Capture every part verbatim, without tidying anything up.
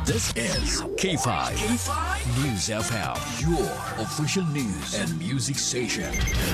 This is K five. K five News F M, your official news and music station.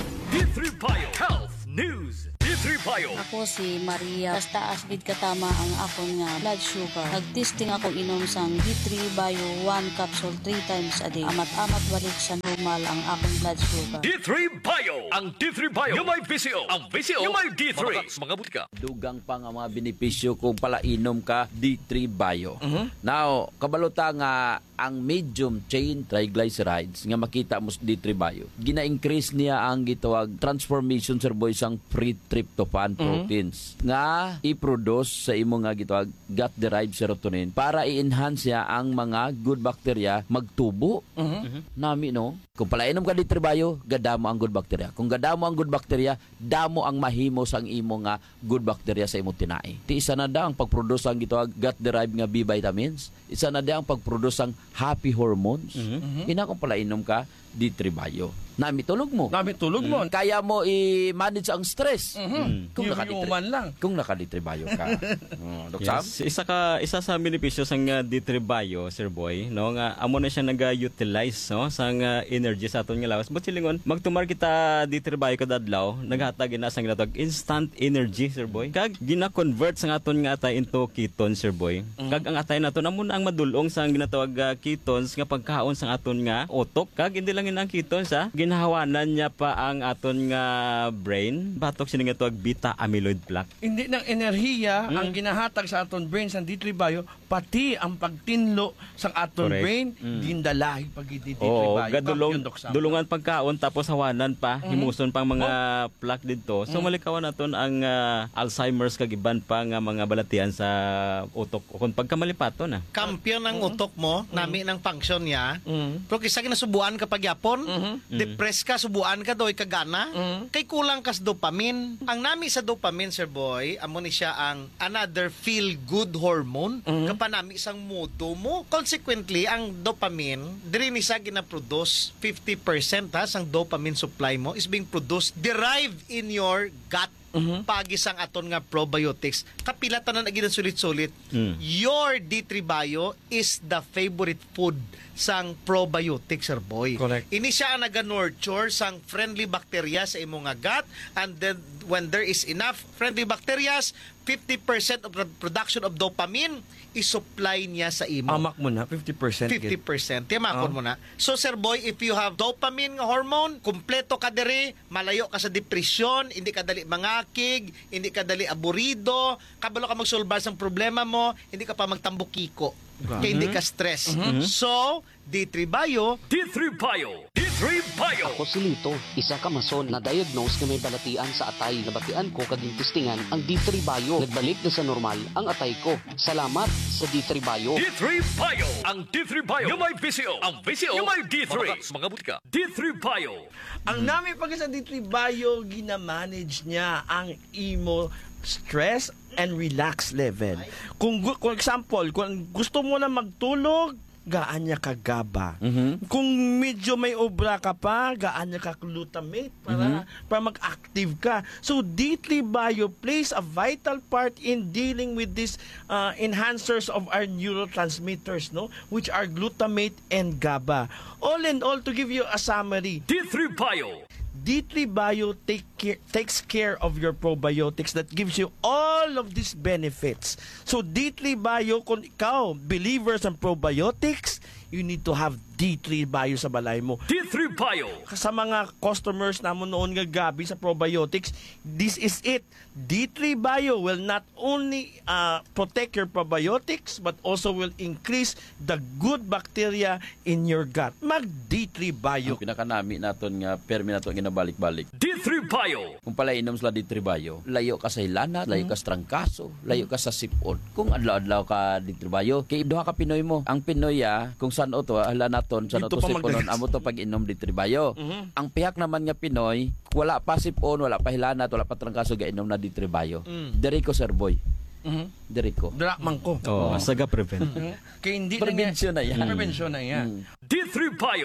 D three Bio Health News. D three Bio. Ako si Maria. Basta asbid katama ang akon nga blood sugar. Nagtesting ako inom sang D three Bio one capsule three times a day. Amat-amat balik sa normal ang akong blood sugar. D three Bio. Ang D three Bio. Yung may V C O. Ang V C O. Yung may D three. Mga butika. Dugang pa nga mga benepisyo kung pala inom ka D three Bio. Uh-huh. Now, kabalota nga ang medium chain triglycerides nga makita mo sa D three Bio. Gina-increase niya ang gitawag transformation sir boy sang free tryptophan proteins mm-hmm. nga i-produce sa imo nga gitawag gut-derived serotonin para i-enhance niya ang mga good bacteria magtubo. Mm-hmm. Nami no? Kung pala inom ka D three Bio, gadamo ang good bacteria. Kung gadamo ang good bacteria, damo ang mahimo sang imo nga good bacteria sa imo tinai. Ti isa na da ang pag-produce ang gitawag gut-derived nga B vitamins. Isa na da ang pag-produce ang happy hormones. Mm-hmm. Ina kung pala inom ka D three Bio. Nami tulog mo. Nami tulog mo. Mm. Kaya mo i-manage ang stress. Mm-hmm. Mm. Kung naka-D lang. Kung naka-D three Bio ka. oh, Dok Sam? Yes. Isa ka isa sa benepisyo sang uh, D three Bio, Sir Boy, no nga amo na siya naga-utilize no sang uh, energy sa aton nga lawas. But silingon magtumar kita D three Bio kada adlaw, naghatag na sang ginatawag instant energy, Sir Boy. Kag gina-convert sang aton nga atay into ketones, Sir Boy. Mm-hmm. Kag ang atay naton amo ang madulong sang ginatawag uh, ketones nga pagkaon sang aton nga utok. Kag hindi lang ang ketones ha, ginahawanan niya pa ang aton nga brain. Batok sini nga tuwag beta amyloid plaque. Hindi ng enerhiya Mm. ang ginahatag sa aton brain sa D three Bio, pati ang pagtinlo sa aton Correct. brain, Mm. gindalahi pag D three Oo, Bio. gadulong, Yun, Dok Sam. dulungan pagkaon tapos hawanan pa, Mm-hmm. himuson pang mga plaque dito. So malikawan naton ang uh, Alzheimer's kag iban pa nga mga balatian sa utok o kung pagkamalipaton na. Kampiyon ng utok mo, nami ng function niya. Mm. Pero kisa kinasubuan ka pagyapon, Mhm. depress ka, subuan ka doy kagana, Mhm. kay kulang kas dopamine. Ang nami sa dopamine, Sir Boy, amo ni siya ang another feel-good hormone. Mhm. Kapanami isang mudo mo. Consequently, ang dopamine, diri ni sa gina-produce fifty percent ha, sang dopamine supply mo is being produced derived in your gut. Mhm. Pagisang aton nga probiotics kapila tanan na gid sulit-sulit. Mm. Your D three Bio is the favorite food sang probiotics, Sir Boy. Correct. Ini siya ang naga-nurture sang friendly bacteria sa imong nga gut, and then when there is enough friendly bacteria, fifty percent of the production of dopamine i-supply niya sa imo. Amak mo na, fifty percent. fifty percent. Tiyamakon Oh. mo na. So, Sir Boy, if you have dopamine nga hormone, kumpleto ka diri, malayo ka sa depresyon, hindi ka dali mangakig, hindi ka dali aburido, kabalo ka magsolbar sa problema mo, hindi ka pa magtambukiko. Kaya hindi ka stress. So, D three Bio, D three Bio. D three Bio. Ako si Lito, isa ka mason na diagnose na may balatian sa atay. Nabatian ko kaging testingan ang D three Bio. Nagbalik na sa normal ang atay ko. Salamat sa D three Bio. D three Bio. Ang D three Bio. Yung may V C O. Ang V C O. Yung may D three. Mga butika. D three Bio. Ang nami pag sa D three Bio, gina-manage niya ang imo stress and relax level. Kung, gu- kung example, kung gusto mo na magtulog, gaan niya ka GABA. Mhm. Kung medyo may obra ka pa, gaan niya ka glutamate para, para mag-active ka. So, D three Bio plays a vital part in dealing with these uh, enhancers of our neurotransmitters, no? Which are glutamate and GABA. All in all, to give you a summary, D three Bio. D three Bio take care, takes care of your probiotics that gives you all of these benefits. So D three Bio, kung ikaw, believers ng probiotics, you need to have D three Bio sa balay mo. D three Bio. Sa mga customers namon noon nga gabi sa probiotics, this is it. D three Bio will not only uh, protect your probiotics but also will increase the good bacteria in your gut. Mag D three Bio. Ang pinakanami naton nga permi naton ginabalik-balik. D three Bio. Kung pala inom sila D three Bio, layo ka sa hilana, layo ka sa trangkaso, layo ka sa sipon. Kung adlaw-adlaw ka D three Bio, kay duha ka Pinoy mo. Ang Pinoy ah, kung saan o to, hala naton, saan o Dito to pa siponon, magdagas. amo to pag inom D three Bio. Ang pihak naman nga Pinoy, wala pa sipon, wala pa hilana, wala pa trangkaso, ga inom na D three Bio. Diri ko, Sir Boy. Mhm. Diri ko. Drakman ko. Oh, saga prevent. Kaya hindi Prevention na yan. Prevention na yan. D three Bio. D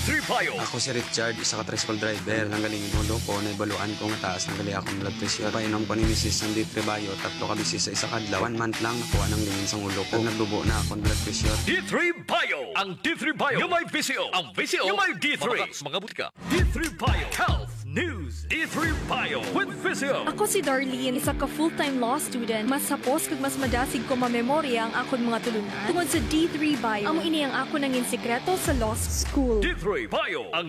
three Bio. Ako si Richard, isa ka tricycle driver. Ang galing inulo ko, naibaluan ko nga taas ng gali akong blood pressure. Painom ko ni misis ng D three Bio, tatlo ka bisis sa isa kadlaw. One month lang nakuha ng lingin sa ulo ko. Nagdubo na akong blood pressure. D three Bio. Ang D three Bio yung may V C O. Ang V C O yung may D three. Mga mga butika. D three Bio. Health News. D three Bio with V C O. Ako si Darlene, isa ka full-time law student. Mas hapos kag mas madasig ko mamemorya ang akon mga tulunan. Tungod sa D three Bio, amo ini ang ako nangin sikreto sa law school. D three Bio. Ang